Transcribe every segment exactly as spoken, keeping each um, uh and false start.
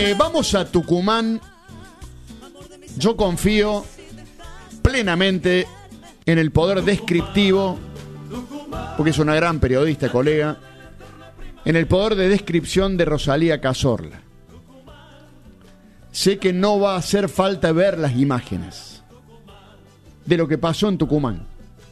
Eh, vamos a Tucumán. Yo confío plenamente en el poder descriptivo, porque es una gran periodista, colega, en el poder de descripción de Rosalía Cazorla. Sé que no va a hacer falta ver las imágenes de lo que pasó en Tucumán.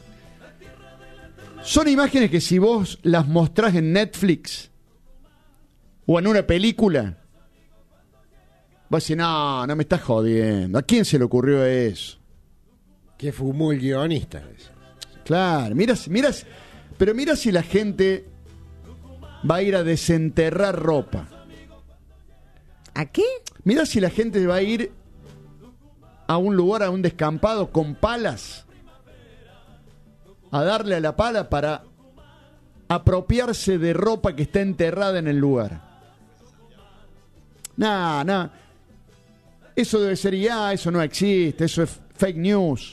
Son imágenes que si vos las mostrás en Netflix o en una película, vas a decir, no, no me estás jodiendo. ¿A quién se le ocurrió eso? Que fumó el guionista. Claro, mira, mira, pero mira si la gente va a ir a desenterrar ropa. ¿A qué? Mira si la gente va a ir a un lugar, a un descampado con palas, a darle a la pala para apropiarse de ropa que está enterrada en el lugar. Nah, nah. Eso debe ser ya, eso no existe, eso es fake news.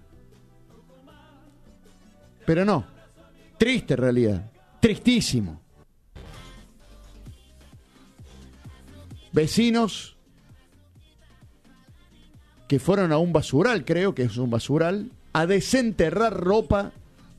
Pero no. Triste en realidad. Tristísimo. Vecinos que fueron a un basural, creo que es un basural, a desenterrar ropa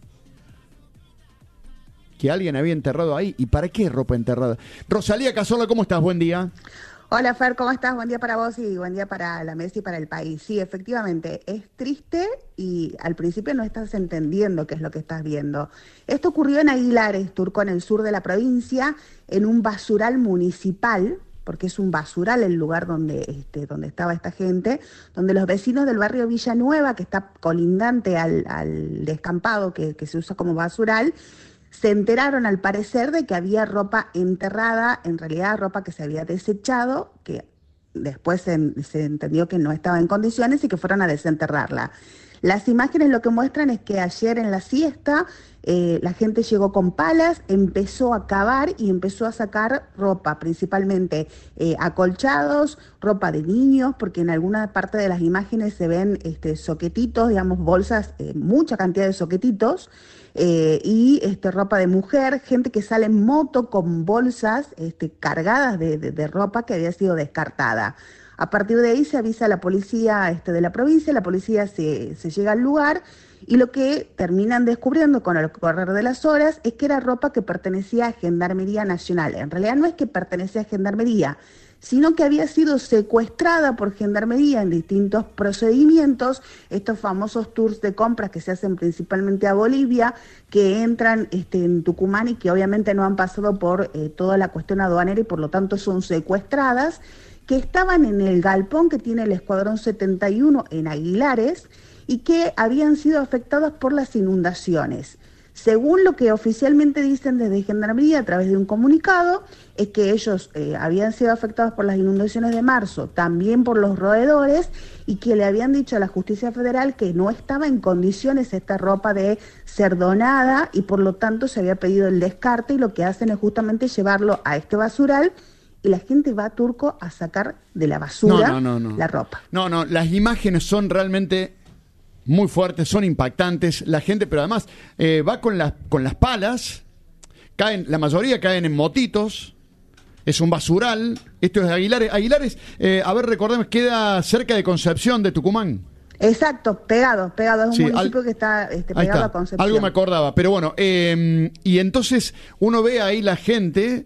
que alguien había enterrado ahí. ¿Y para qué ropa enterrada? Rosalía Cazorla, ¿cómo estás? Buen día. Hola Fer, ¿cómo estás? Buen día para vos y buen día para la mesa y para el país. Sí, efectivamente, es triste y al principio no estás entendiendo qué es lo que estás viendo. Esto ocurrió en Aguilares, Turco, en el sur de la provincia, en un basural municipal, porque es un basural el lugar donde, este, donde estaba esta gente, donde los vecinos del barrio Villanueva, que está colindante al, al descampado que, que se usa como basural, se enteraron al parecer de que había ropa enterrada, en realidad ropa que se había desechado, que después se, se entendió que no estaba en condiciones y que fueron a desenterrarla. Las imágenes lo que muestran es que ayer en la siesta eh, la gente llegó con palas, empezó a cavar y empezó a sacar ropa, principalmente eh, acolchados, ropa de niños, porque en alguna parte de las imágenes se ven este, soquetitos, digamos bolsas, eh, mucha cantidad de soquetitos, eh, y este, ropa de mujer, gente que sale en moto con bolsas este, cargadas de, de, de ropa que había sido descartada. A partir de ahí se avisa a la policía este, de la provincia, la policía se, se llega al lugar y lo que terminan descubriendo con el correr de las horas es que era ropa que pertenecía a Gendarmería Nacional. En realidad no es que pertenecía a Gendarmería, sino que había sido secuestrada por Gendarmería en distintos procedimientos, estos famosos tours de compras que se hacen principalmente a Bolivia, que entran este, en Tucumán y que obviamente no han pasado por eh, toda la cuestión aduanera y por lo tanto son secuestradas, que estaban en el galpón que tiene el Escuadrón setenta y uno en Aguilares y que habían sido afectadas por las inundaciones. Según lo que oficialmente dicen desde Gendarmería a través de un comunicado, es que ellos eh, habían sido afectados por las inundaciones de marzo, también por los roedores, y que le habían dicho a la Justicia Federal que no estaba en condiciones esta ropa de ser donada y por lo tanto se había pedido el descarte y lo que hacen es justamente llevarlo a este basural. Y la gente va a Turco a sacar de la basura no, no, no, no. la ropa. No, no, las imágenes son realmente muy fuertes, son impactantes. La gente, pero además eh, va con las, con las palas, caen, la mayoría caen en motitos, es un basural. Esto es Aguilares. Aguilares, eh, a ver, recordemos, queda cerca de Concepción, de Tucumán. Exacto, pegado, pegado, es un sí, municipio al, que está este, pegado está, a Concepción. Algo me acordaba, pero bueno, eh, y entonces uno ve ahí la gente...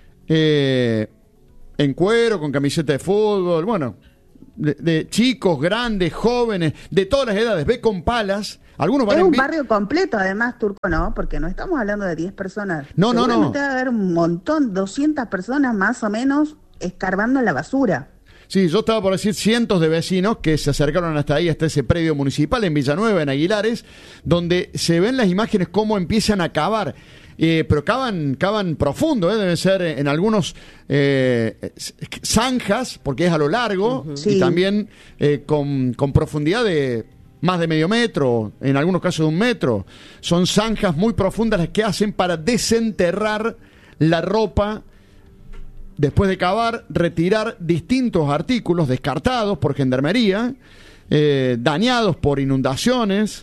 Eh, en cuero, con camiseta de fútbol, bueno, de, de chicos, grandes, jóvenes, de todas las edades, ve con palas. Algunos van es en un vi- barrio completo, además, Turco, ¿no? Porque no estamos hablando de diez personas. No, no, no. Seguramente va a haber un montón, doscientas personas más o menos, escarbando en la basura. Sí, yo estaba por decir cientos de vecinos que se acercaron hasta ahí, hasta ese predio municipal en Villanueva, en Aguilares, donde se ven las imágenes cómo empiezan a cavar. Eh, pero cavan, cavan profundo, ¿eh? Deben ser en algunos eh, zanjas, porque es a lo largo, uh-huh. Sí. Y también eh, con, con profundidad de más de medio metro, en algunos casos de un metro. Son zanjas muy profundas las que hacen para desenterrar la ropa, después de cavar, retirar distintos artículos descartados por Gendarmería, eh, dañados por inundaciones.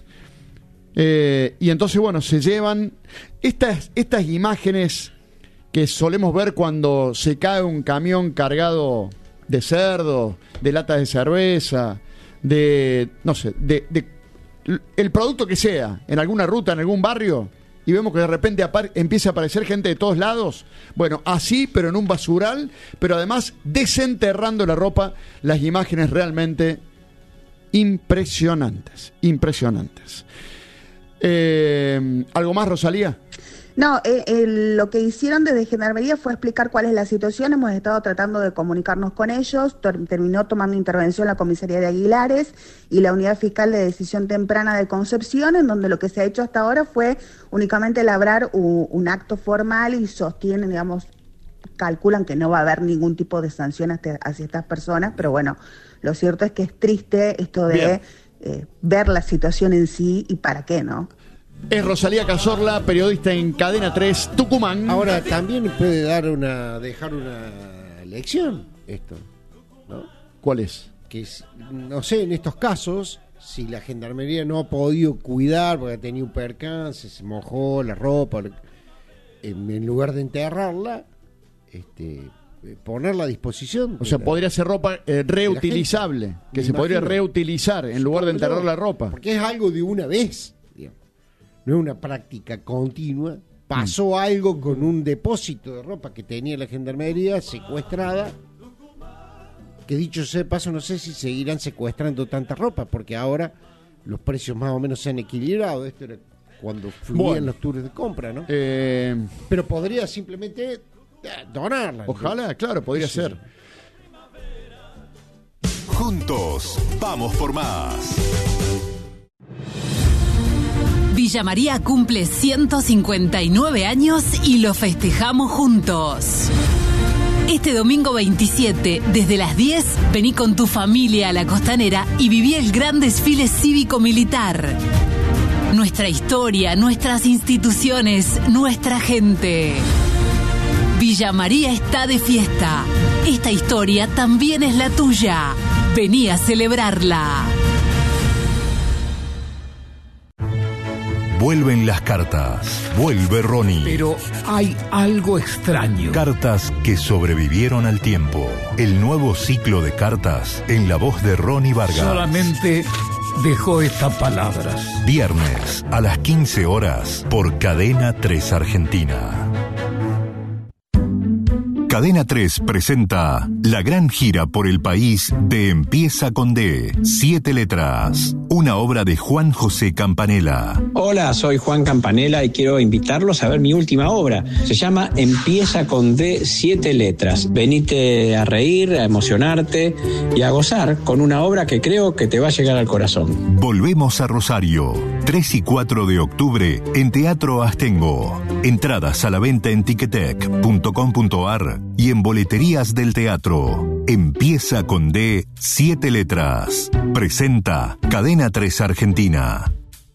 Eh, y entonces, bueno, se llevan estas, estas imágenes que solemos ver cuando se cae un camión cargado de cerdo, de latas de cerveza, de, no sé, de, de el producto que sea, en alguna ruta, en algún barrio, y vemos que de repente apar- empieza a aparecer gente de todos lados. Bueno, así, pero en un basural, pero además desenterrando la ropa, las imágenes realmente impresionantes, impresionantes. Eh, ¿Algo más, Rosalía? No, eh, eh, lo que hicieron desde Gendarmería fue explicar cuál es la situación. Hemos estado tratando de comunicarnos con ellos. Ter- terminó tomando intervención la comisaría de Aguilares y la unidad fiscal de decisión temprana de Concepción, en donde lo que se ha hecho hasta ahora fue únicamente labrar u- un acto formal y sostienen, digamos, calculan que no va a haber ningún tipo de sanción hacia, hacia estas personas, pero bueno, lo cierto es que es triste esto de eh, ver la situación en sí y para qué, ¿no? Es Rosalía Cazorla, periodista en Cadena tres, Tucumán. Ahora, también puede dar una, dejar una lección esto, ¿no? ¿Cuál es? Que, es, no sé, en estos casos, si la gendarmería no ha podido cuidar porque tenía un percance, se mojó la ropa, en, en lugar de enterrarla, este, ponerla a disposición. O sea, la, podría ser ropa eh, reutilizable, que se Me podría imagino. reutilizar en lugar de enterrar la ropa. Porque es algo de una vez, digamos. No es una práctica continua. Pasó Mm. algo con un depósito de ropa que tenía la gendarmería secuestrada, que dicho sea de paso, no sé si seguirán secuestrando tanta ropa, porque ahora los precios más o menos se han equilibrado. Esto era cuando fluían Bueno. los tours de compra, ¿no? Eh, Pero podría simplemente eh, donarla. ojalá, claro, podría Sí, ser. sí. Juntos, vamos por más. Villa María cumple ciento cincuenta y nueve años y lo festejamos juntos. Este domingo veintisiete, desde las diez, vení con tu familia a la Costanera y viví el gran desfile cívico-militar. Nuestra historia, nuestras instituciones, nuestra gente. Villa María está de fiesta. Esta historia también es la tuya. Vení a celebrarla. Vuelven las cartas. Vuelve Ronnie. Pero hay algo extraño. Cartas que sobrevivieron al tiempo. El nuevo ciclo de cartas en la voz de Ronnie Vargas. Solamente dejó estas palabras. Viernes a las quince horas por Cadena tres Argentina. Cadena tres presenta la gran gira por el país de Empieza con D, siete letras, una obra de Juan José Campanella. Hola, soy Juan Campanella y quiero invitarlos a ver mi última obra. Se llama Empieza con D, siete letras. Venite a reír, a emocionarte y a gozar con una obra que creo que te va a llegar al corazón. Volvemos a Rosario, tres y cuatro de octubre en Teatro Astengo. Entradas a la venta en ticketek punto com punto ar y en boleterías del teatro. Empieza con D, siete letras. Presenta Cadena tres Argentina.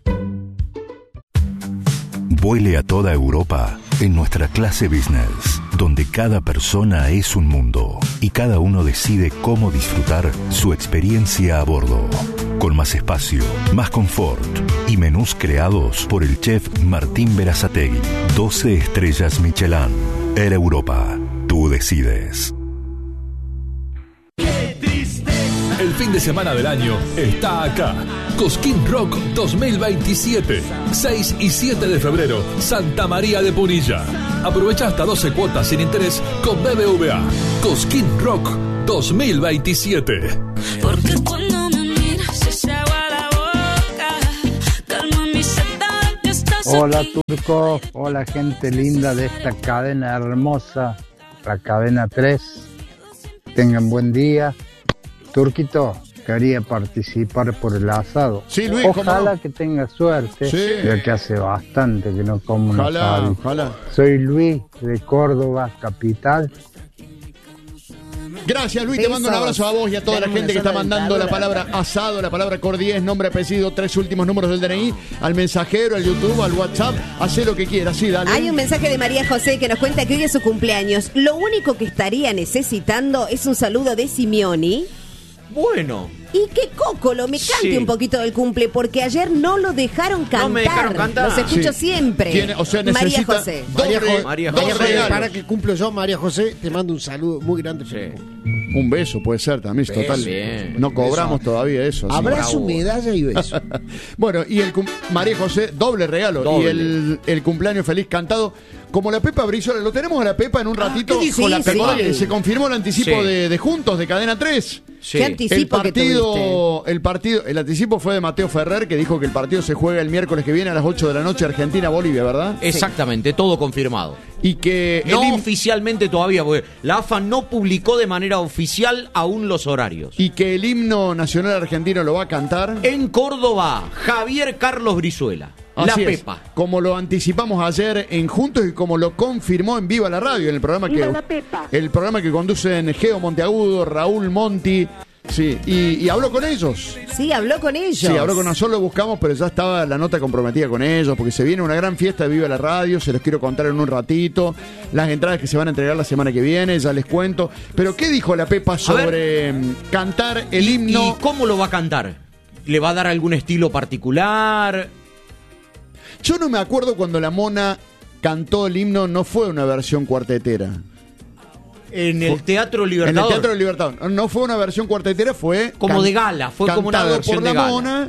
Vuele a toda Europa en nuestra clase business, donde cada persona es un mundo y cada uno decide cómo disfrutar su experiencia a bordo. Con más espacio, más confort y menús creados por el chef Martín Berazategui. doce estrellas Michelin. Air Europa. Tú decides. El fin de semana del año está acá. Cosquín Rock dos mil veintisiete. seis y siete de febrero, Santa María de Punilla. Aprovecha hasta doce cuotas sin interés con B B V A. Cosquín Rock dos mil veintisiete. Porque cuando me miras se agua la boca, calma mi sed que estás Hola aquí. Turco, hola gente linda de esta cadena hermosa, la cadena tres. Tengan buen día. Turquito, quería participar por el asado. Sí, Luis, ¿cómo ojalá no? que tenga suerte, Sí. ya que hace bastante que no como un Ojalá, asado. ojalá. Soy Luis de Córdoba, capital. Gracias, Luis, te mando un abrazo a vos y a toda la Tenemos gente que una está sola mandando la dentadura. palabra asado, la palabra cordiés, nombre, apellido, tres últimos números del D N I, al mensajero, al YouTube, al WhatsApp, hacé lo que quieras, sí, dale. Hay un mensaje de María José que nos cuenta que hoy es su cumpleaños. Lo único que estaría necesitando es un saludo de Simeoni. Bueno. Y que Cócolo me cante Sí. un poquito del cumple, porque ayer no lo dejaron cantar. No me dejaron cantar. Los escucho Sí. siempre. Tiene- o sea, María necesita José. María, doble- Jo- María María José. José, regalo. para que cumplo yo, María José, te mando un saludo muy grande. Sí. Un beso puede ser también, es total. Bien. No cobramos Beso. todavía eso. así. Abrazo, Bravo. medalla y beso. Bueno, y el cum- María José, doble regalo. Doble. Y el, el cumpleaños feliz cantado. Como la Pepa Brizuela, lo tenemos a la Pepa en un ratito. ¿qué dijo ¿Te la acordás Pepa? que se confirmó el anticipo Sí. de, de Juntos, de Cadena tres? Sí. ¿Qué anticipo El que tuviste? partido, el partido, el anticipo fue de Mateo Ferrer, que dijo que el partido se juega el miércoles que viene a las ocho de la noche, Argentina-Bolivia, ¿verdad? Exactamente, todo confirmado. Y que No el him- oficialmente todavía, porque la A F A no publicó de manera oficial aún los horarios. y que el himno nacional argentino lo va a cantar. En Córdoba, Javier Carlos Brizuela. La Así es. Pepa. Como lo anticipamos ayer en Juntos y como lo confirmó en Viva la Radio, en el programa que el programa que conducen Geo Monteagudo, Raúl Monti, sí, y, y habló con ellos. Sí, habló con ellos. Sí, habló con nosotros, lo buscamos, pero ya estaba la nota comprometida con ellos, porque se viene una gran fiesta de Viva la Radio, se los quiero contar en un ratito, las entradas que se van a entregar la semana que viene, ya les cuento. Pero ¿qué dijo la Pepa sobre mm, cantar el ¿Y, himno? ¿Y cómo lo va a cantar? ¿Le va a dar algún estilo particular? Yo no me acuerdo cuando la Mona cantó el himno, no fue una versión cuartetera. En el Teatro En Libertador. el Teatro del Libertador. No fue una versión cuartetera, fue... Como can- de gala, fue como una cantado versión por de la gala. Mona.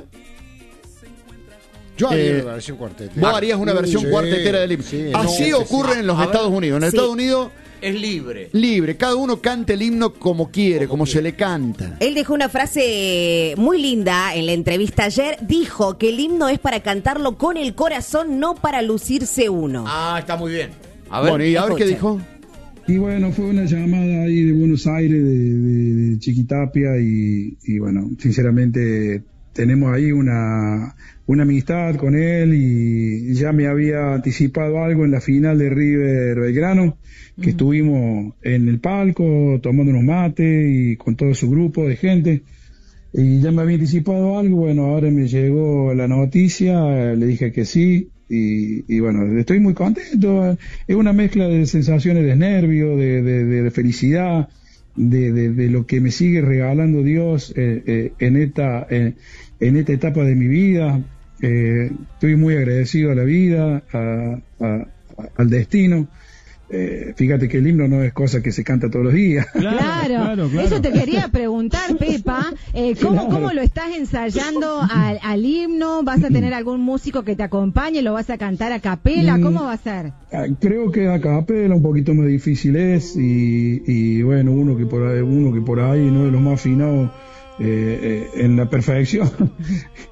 Yo haría Eh, una versión cuarteta. Vos harías una versión Sí, cuartetera del himno. sí, Así no, ocurre sí. en los A ver. Estados Unidos. En Sí. Estados Unidos, Es libre. libre. Cada uno canta el himno como quiere, como se le canta. Él dejó una frase muy linda en la entrevista ayer. Dijo que el himno es para cantarlo con el corazón, no para lucirse uno. Ah, está muy bien. A ver. Bueno, y a ver qué escuchen. dijo. Y bueno, fue una llamada ahí de Buenos Aires, de, de, de Chiquitapia, y, y bueno, sinceramente tenemos ahí una, una amistad con él, y ya me había anticipado algo en la final de River Belgrano, que estuvimos en el palco tomando unos mates y con todo su grupo de gente, y ya me había anticipado algo. Bueno, ahora me llegó la noticia, le dije que sí. Y, y bueno, estoy muy contento. Es una mezcla de sensaciones de nervio, de, de, de felicidad, de, de, de lo que me sigue regalando Dios eh, eh, en esta eh, en esta etapa de mi vida. Eh, estoy muy agradecido a la vida, a, a- al destino. Eh, fíjate que el himno no es cosa que se canta todos los días. Claro, eso te quería preguntar, Pepa. Eh, ¿cómo, Claro. ¿Cómo lo estás ensayando al, al himno? ¿Vas a tener algún músico que te acompañe? ¿Lo vas a cantar a capela? ¿Cómo va a ser? Ah, Creo que a capela un poquito más difícil es, y, y bueno, uno que por ahí, uno que por ahí no es lo más afinado eh, eh, en la perfección.